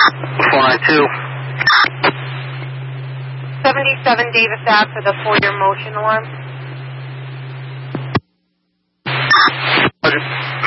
Fly 2. 77 Davis Ave for the four-year motion alarm. Roger.